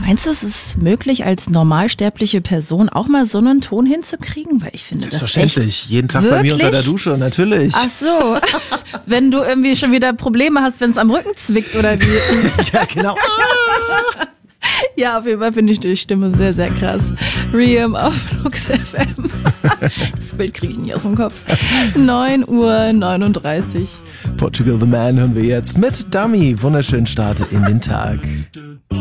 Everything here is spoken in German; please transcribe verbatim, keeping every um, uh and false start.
Meinst du, es ist möglich, als normalsterbliche Person auch mal so einen Ton hinzukriegen? Weil ich finde das echt... Selbstverständlich. Jeden Tag Wirklich? bei mir unter der Dusche, natürlich. Ach so, wenn du irgendwie schon wieder Probleme hast, wenn es am Rücken zwickt oder wie. Ja, genau. Ja, auf jeden Fall finde ich die Stimme sehr, sehr krass. Riem auf Flux F M. Das Bild kriege ich nicht aus dem Kopf. neun Uhr neununddreißig. Portugal the Man hören wir jetzt mit Dummy. Wunderschönen Start in den Tag.